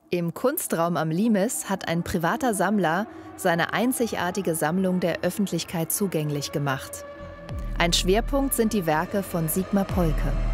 Im Kunstraum am Limes hat ein privater Sammler seine einzigartige Sammlung der Öffentlichkeit zugänglich gemacht. Ein Schwerpunkt sind die Werke von Sigmar Polke.